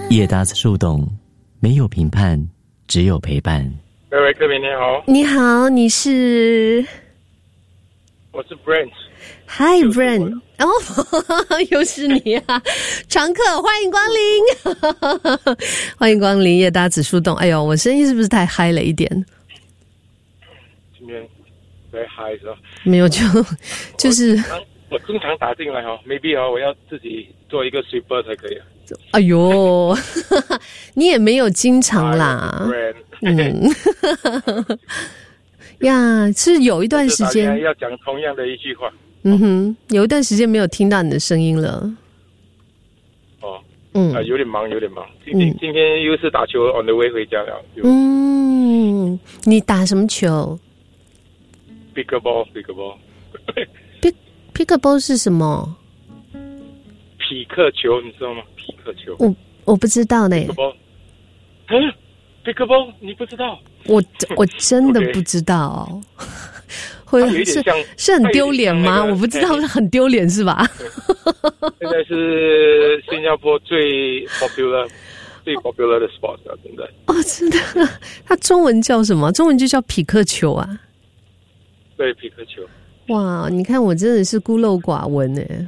叶搭子树洞，没有评判，只有陪伴。 各位客民你好。 你好，你是？ 我是 Brent。 Hi Brent。哦，又是你啊！常客，欢迎光临，欢迎光临叶搭子树洞。哎呦，我声音是不是太嗨了一点？ 今天在嗨是吧？ 没有，就是我经常打进来哦 ，maybe 哦，我要自己做一个 sweeper 才可以。 哎呦，你也没有经常啦。呀，是有一段时间要讲同样的一句话。 嗯哼，有一段时间没有听到你的声音了。 哦，有点忙。今天又是打球 on the way 回家了。 你打什么球 ？Pickleball 是什么？ 匹克球，你知道吗？匹克球。 我不知道呢。 Pickleball 你不知道？ 我真的不知道。是很丢脸吗？我不知道，是很丢脸是吧？ 现在是新加坡最 popular 的 sport 啊，现在。 哦，真的？它中文叫什么？中文就叫匹克球啊。 对，匹克球。 哇，你看我真的是孤陋寡闻耶。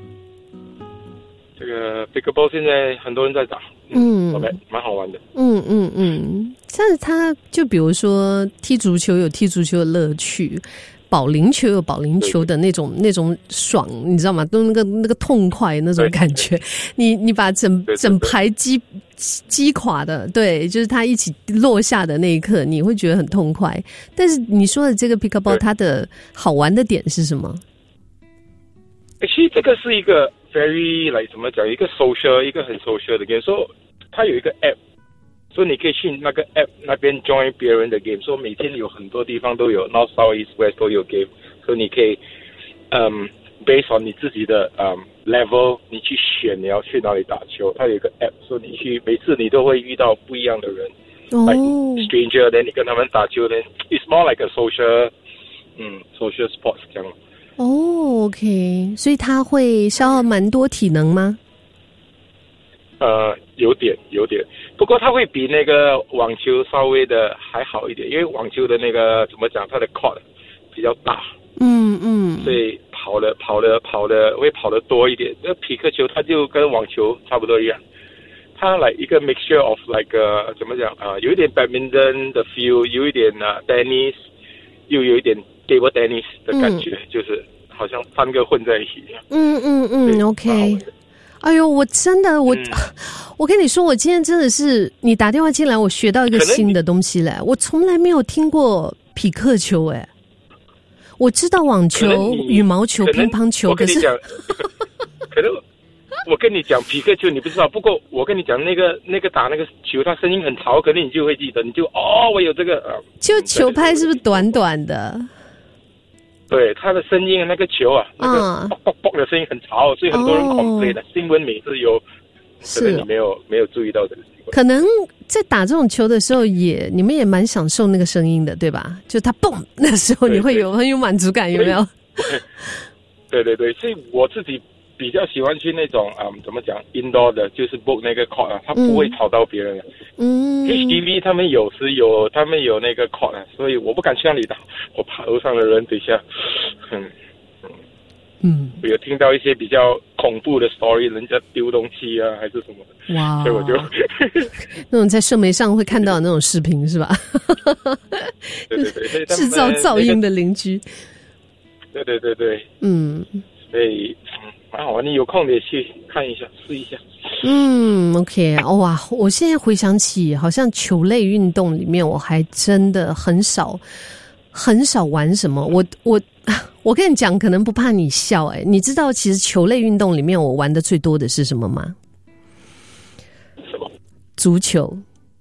这个 Pickleball 现在很多人在打，蛮好玩的。 但是它就比如说踢足球有踢足球的乐趣，保龄球有保龄球的那种爽，你知道吗？都那个痛快那种感觉。你把整排击垮的，对，就是它一起落下的那一刻，你会觉得很痛快。但是你说的这个 Pickleball 它的好玩的点是什么？ 其实这个是一个 very 怎么讲，一个很 social 的 game， 所以它有一个 app， 所以你可以去那个 app 那边 join 别人的 game， 所以每天有很多地方都有 North South East West 都有 game， 所以你可以based on 你自己的level， 你去选你要去哪里打球。它有一个 app， 所以你去每次你都会遇到不一样的人，like stranger， then 你跟他们打球 ，then it's more like a social sports 这样。 OK， 所以它会消耗蛮多体能吗？ 有点，不过它会比那个网球稍微的还好一点，因为网球的那个怎么讲，它的 court 比较大，所以跑的会跑得多一点。那匹克球它就跟网球差不多一样，它一个 mixture of 怎么讲有一点 badminton 的 feel， 有一点tennis， 又有一点 table tennis 的感觉，就是好像三个混在一起一样。 OK。哎呦，我真的我跟你说，我今天真的是你打电话进来，我学到一个新的东西嘞，我从来没有听过匹克球哎。我知道网球、羽毛球、乒乓球，可是可能我跟你讲匹克球你不知道，不过我跟你讲那个打那个球，它声音很吵，可能你就会记得，你就我有这个就球拍是不是短短的？ 对，它的声音那个球那个啵啵的声音很吵，所以很多人 complain 的。新闻每次有，可能你没有注意到这个。 可能在打这种球的时候你们也蛮享受那个声音的，对吧？就它蹦那时候你会很有满足感，有没有？ 对，所以我自己比较喜欢去那种怎么讲 indoor 的，就是 book 那个 court 它不会吵到别人。HDB 他们有时有那个 court 所以我不敢去那里打，我怕楼上的人等一下，我有听到一些比较恐怖的 story， 人家丢东西还是什么的。哇！所以我就那种在社媒上会看到的那种视频是吧？ 对， 制造噪音的邻居。 对。所以蛮好玩，你有空也去看一下，试一下。 OK， 哇！我现在回想起，好像球类运动里面，我还真的很少玩什么。我跟你讲，可能不怕你笑你知道其实球类运动里面我玩的最多的是什么吗？ 什么？ 足球。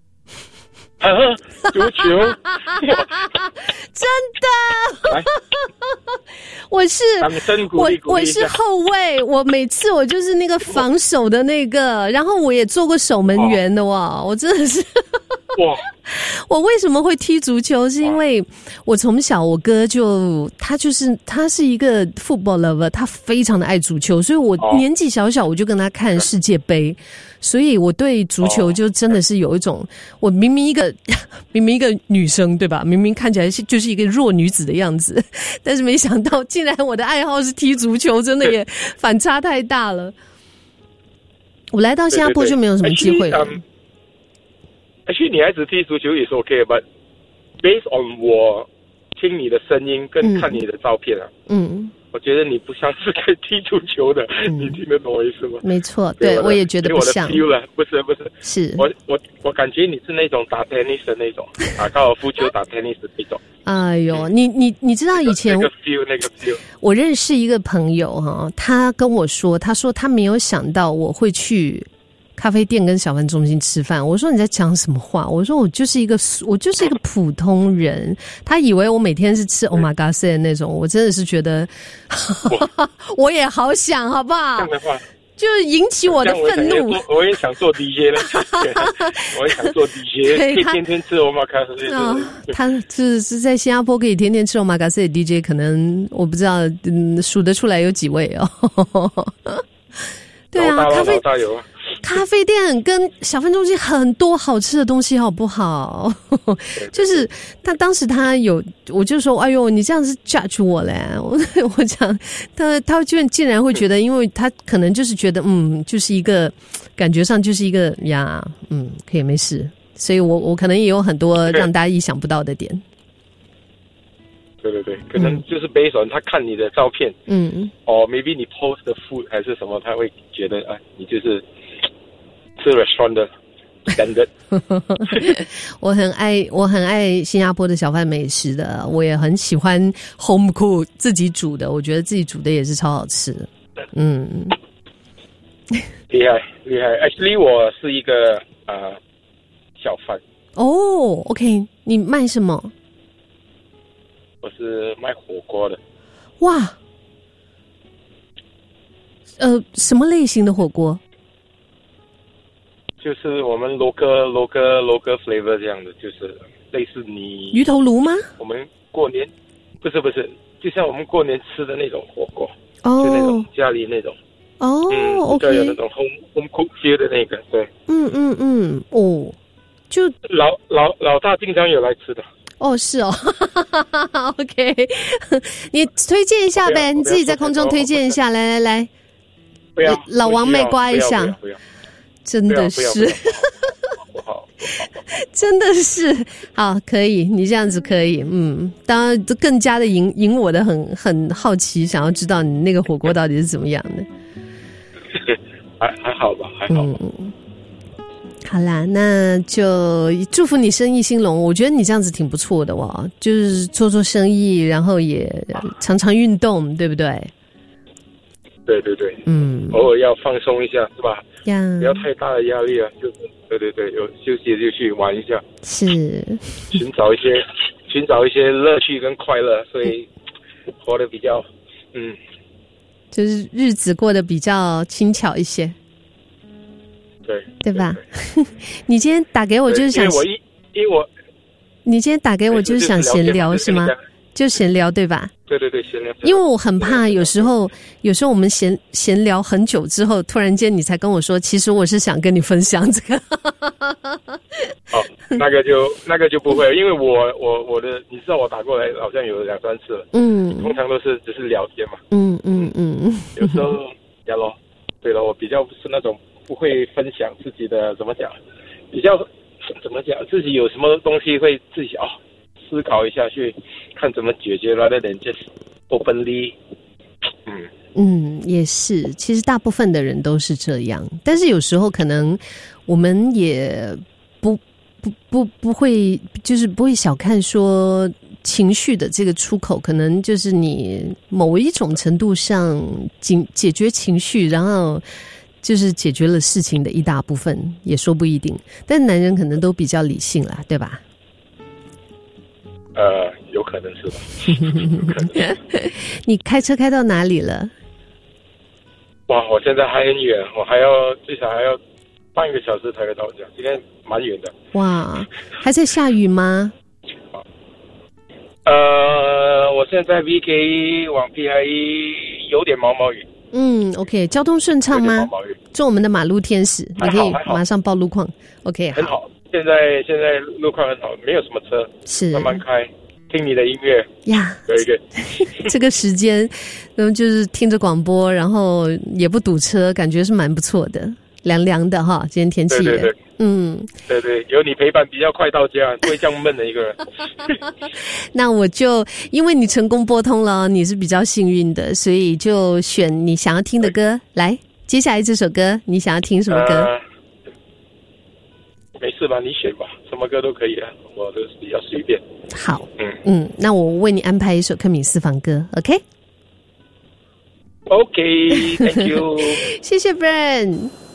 足球， 真的，我是后卫，我每次我就是那个防守的那个，然后我也做过守门员的哇，我真的是， 哇！ 我为什么会踢足球？是因为我从小我哥他是一个 football lover， 他非常的爱足球，所以我年纪小小我就跟他看世界杯，所以我对足球就真的是有一种，我明明一个女生对吧？明明看起来就是一个弱女子的样子，但是没想到竟然我的爱好是踢足球，真的也反差太大了。我来到新加坡就没有什么机会了。 其实女孩子踢足球也是 OK，but based on 我听你的声音跟看你的照片啊，我觉得你不像是可以踢足球的，你听得懂我意思吗？ 没错，对我也觉得不像。 我的 feel 了，不是， 是我感觉你是那种打 tennis 的那种，打高尔夫球打 tennis 的那种。 哎呦，你知道以前那个 feel， 我认识一个朋友哈，他跟我说，他说他没有想到我会去咖啡店跟小贩中心吃饭。我说你在讲什么话？我说我就是一个普通人。他以为我每天是吃 omakase 的那种，我真的是觉得我也好想好不好？ 这样的话就引起我的愤怒。 我也想做 DJ 了，我也想做 DJ， 可以天天吃 omakase。 他是在新加坡可以天天吃 omakase 的 DJ， 可能我不知道数得出来有几位哦。对啊，咖啡店跟小贩中心很多好吃的东西，好不好？就是当时我就说，哎呦，你这样是 judge 我嘞！我讲他竟然会觉得，因为他可能就是觉得，就是一个感觉上就是一个呀，可以没事，所以我可能也有很多让大家意想不到的点。 对，可能就是 based on 他看你的照片，maybe 你 post 的 food 还是什么，他会觉得你就是吃 restaurant 的 standard。 我很爱新加坡的小贩美食的，我也很喜欢 home cook 自己煮的，我觉得自己煮的也是超好吃的。 厉害 ，actually 我是一个小贩。 哦 ，OK， 你卖什么？ 我是卖火锅的。 哇，什么类型的火锅？ 就是我们 local flavor 这样的，就是类似你鱼头炉吗？ 我们过年不是，就像我们过年吃的那种火锅， 就那种家里那种。 OK， 有那种 home cook feel 的那个，对。 就老大经常有来吃的。 是哦，OK， 你推荐一下呗，你自己在空中推荐一下，来， 不要， 老王妹刮一下， 不要， 真的是， 不好， 真的是，好，可以，你这样子可以，当然更加的引我的很好奇，想要知道你那个火锅到底是怎么样的。 还好吧，还好吧。 好啦，那就祝福你生意兴隆。我觉得你这样子挺不错的哦，就是做生意，然后也常常运动，对不对？ 对，偶尔要放松一下，是吧？不要太大的压力啊，就是对，有休息就去玩一下， 是寻找一些乐趣跟快乐，所以活得比较就是日子过得比较轻巧一些。对吧？你今天打给我就是想，你今天打给我就是想闲聊是吗？就闲聊对吧？ 对，闲聊。 因为我很怕有时候我们闲聊很久之后，突然间你才跟我说，其实我是想跟你分享这个。 那个就不会，因为我的你知道我打过来好像有2-3次了，通常都是只是聊天嘛，有时候呀咯，对了，我比较是那种。不会分享自己的怎么讲，自己有什么东西会自己思考一下去看怎么解决 rather than just openly。 也是，其实大部分的人都是这样，但是有时候可能我们也不会，就是不会小看说情绪的这个出口，可能就是你某一种程度上解决情绪，然后就是解决了事情的一大部分，也说不一定。但男人可能都比较理性啦，对吧？ 有可能是吧。 你开车开到哪里了？ 哇，我现在还很远，我最少还要半个小时才会到家，今天蛮远的。 哇，还在下雨吗？ 我现在 VK 往 PIE 有点毛毛雨。 OK， 交通顺畅吗？做我们的马路天使，你可以马上报路况。OK， 很好。现在路况很好，没有什么车， 是慢慢开，听你的音乐呀。 有一个这个时间，就是听着广播，然后也不堵车，感觉是蛮不错的，凉凉的哈。今天天气也， 对，有你陪伴比较快到家，不会这样闷的一个人。 那我就因为你成功拨通了，你是比较幸运的，所以就选你想要听的歌来。接下来这首歌，你想要听什么歌？ 没事吧，你选吧，什么歌都可以啊，我都比较随便。 好，那我为你安排一首柯敏私房歌 ，OK？OK，Thank you， 谢谢 Brian。